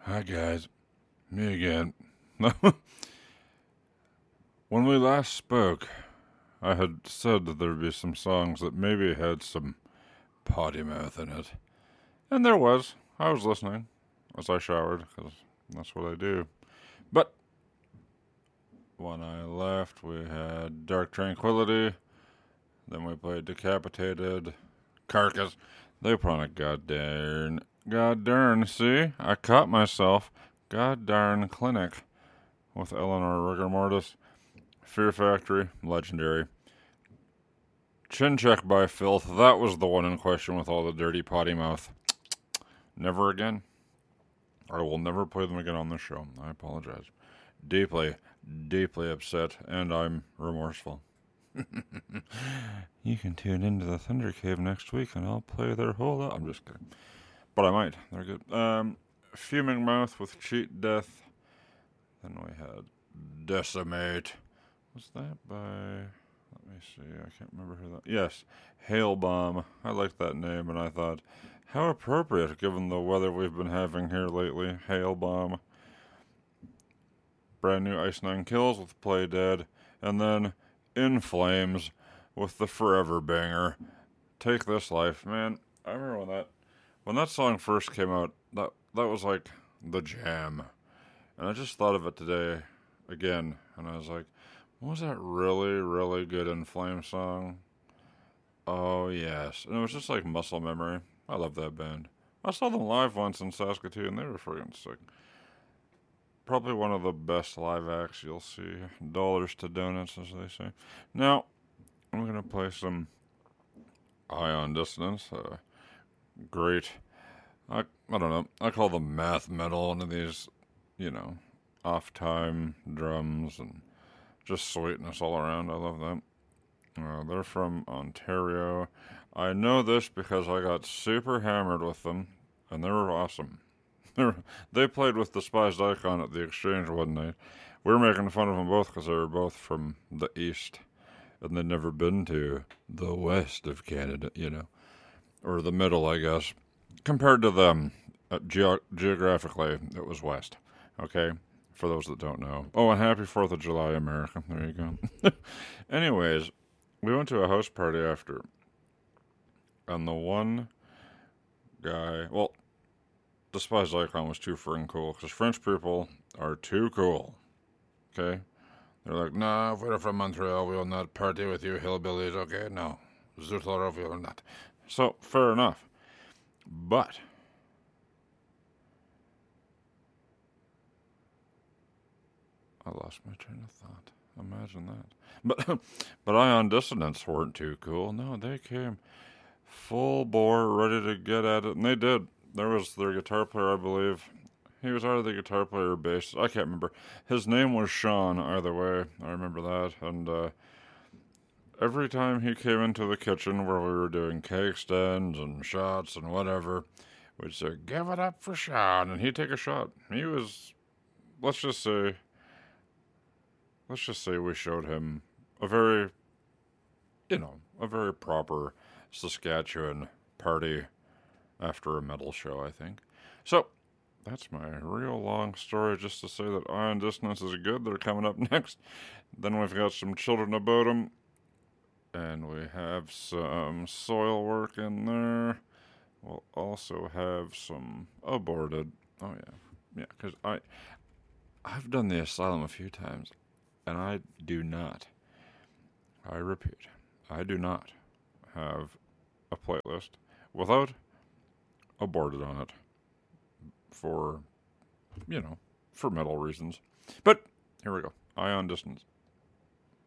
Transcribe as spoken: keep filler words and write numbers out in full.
Hi guys, me again. When we last spoke, I had said that there'd be some songs that maybe had some potty mouth in it. And there was. I was listening as I showered, because that's what I do. But when I left, we had Dark Tranquility, then we played Decapitated, Carcass. They put on a goddamn, god darn, see? I caught myself. God darn clinic with Eleanor Rigor Mortis. Fear Factory, legendary. Chin Check by Filth, that was the one in question with all the dirty potty mouth. Never again. I will never play them again on this show. I apologize. Deeply, deeply upset, and I'm remorseful. You can tune into the Thunder Cave next week and I'll play their whole... I'm just kidding. But I might. They're good. Um, Fuming Mouth with Cheat Death. Then we had Decimate. Was that by... Let me see. I can't remember who that... Yes. Hail Bomb. I liked that name, and I thought, how appropriate given the weather we've been having here lately. Hail Bomb. Brand new Ice Nine Kills with Play Dead. And then In Flames with the Forever Banger. Take This Life. Man, I remember when that... When that song first came out, that that was like the jam. And I just thought of it today again, and I was like, what was that really, really good In Flames song? Oh, yes. And it was just like muscle memory. I love that band. I saw them live once in Saskatoon. They were freaking sick. Probably one of the best live acts you'll see. Dollars to donuts, as they say. Now, I'm going to play some Ion Dissonance. Uh, great. I, I don't know. I call them math metal. One of these, you know, off-time drums and just sweetness all around. I love that. Uh, they're from Ontario. I know this because I got super hammered with them, and they were awesome. They played with Despised Icon at the Exchange one night. We were making fun of them both because they were both from the East, and they'd never been to the West of Canada, you know, or the Middle, I guess. Compared to them, uh, ge- geographically, it was West, okay? For those that don't know. Oh, and happy fourth of July, America. There you go. Anyways, we went to a house party after. And the one guy... Well, Despised Icon was too freaking cool. Because French people are too cool. Okay? They're like, nah, if we're from Montreal, we will not party with you hillbillies, okay? No. Zootler, we will not. So, fair enough. But... I lost my train of thought. Imagine that. But but Ion Dissonance weren't too cool. No, they came full bore, ready to get at it, and they did. There was their guitar player, I believe. He was either the guitar player or bass. I can't remember. His name was Sean, either way. I remember that. And uh, every time he came into the kitchen where we were doing cake stands and shots and whatever, we'd say, give it up for Sean. And he'd take a shot. He was, let's just say, let's just say we showed him a very, you know, a very proper Saskatchewan party after a metal show, I think. So, that's my real long story just to say that Ion Dissonance is good. They're coming up next. Then we've got some Children of Bodom. And we have some Soil Work in there. We'll also have some Aborted. Oh, yeah. Yeah, because I, I've done the Asylum a few times. And I do not, I repeat, I do not have a playlist without Aborted on it for, you know, for metal reasons. But here we go. Ion Dissonance.